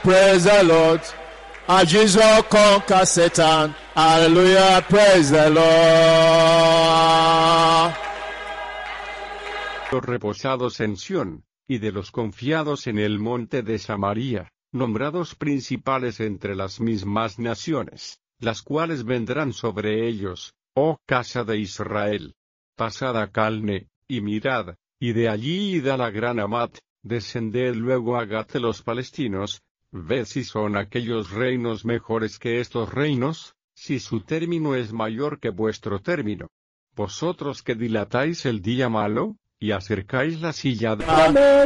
praise the Lord. And Jesus conquered Satan. Hallelujah, praise the Lord. Los reposados en Sión, y de los confiados en el monte de Samaria, nombrados principales entre las mismas naciones, las cuales vendrán sobre ellos, oh casa de Israel. Pasad a Calne, y mirad, y de allí id a la gran Hamat, descended luego a Gat de los palestinos, ved si son aquellos reinos mejores que estos reinos, si su término es mayor que vuestro término. Vosotros que dilatáis el día malo, y acercáis la silla de... Amén.